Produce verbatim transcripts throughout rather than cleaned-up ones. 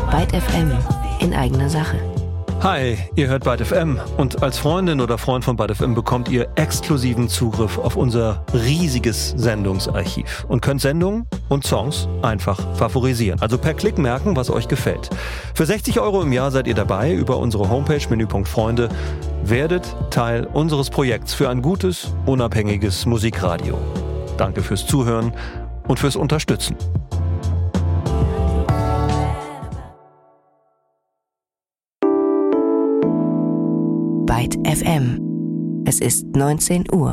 Byte F M in eigener Sache. Hi, ihr hört Byte F M und als Freundin oder Freund von Byte F M bekommt ihr exklusiven Zugriff auf unser riesiges Sendungsarchiv und könnt Sendungen und Songs einfach favorisieren. Also per Klick merken, was euch gefällt. Für sechzig Euro im Jahr seid ihr dabei über unsere Homepage Menüpunkt Freunde. Werdet Teil unseres Projekts für ein gutes, unabhängiges Musikradio. Danke fürs Zuhören und fürs Unterstützen. Byte F M. Es ist neunzehn Uhr.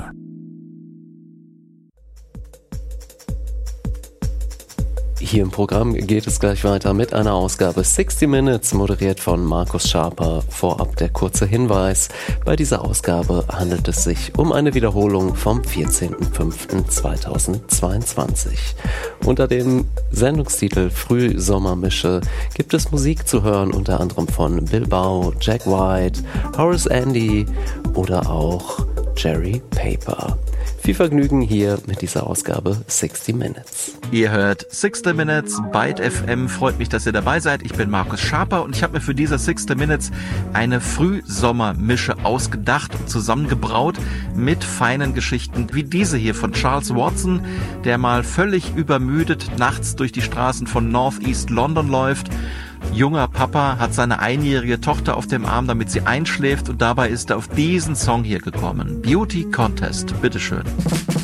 Hier im Programm geht es gleich weiter mit einer Ausgabe sixty Minutes, moderiert von Markus Schaper. Vorab der kurze Hinweis: Bei dieser Ausgabe handelt es sich um eine Wiederholung vom vierzehnten fünften zweitausendzweiundzwanzig. Unter dem Sendungstitel Frühsommermische gibt es Musik zu hören, unter anderem von Bilbao, Jack White, Horace Andy oder auch Jerry Paper. Viel Vergnügen hier mit dieser Ausgabe sixty Minutes. Ihr hört sixty Minutes, Byte F M. Freut mich, dass ihr dabei seid. Ich bin Markus Schaper und ich habe mir für diese sixty Minutes eine Frühsommermische ausgedacht und zusammengebraut mit feinen Geschichten wie diese hier von Charles Watson, der mal völlig übermüdet nachts durch die Straßen von North East London läuft. Junger Papa hat seine einjährige Tochter auf dem Arm, damit sie einschläft, und dabei ist er auf diesen Song hier gekommen. Beauty Contest, bitteschön.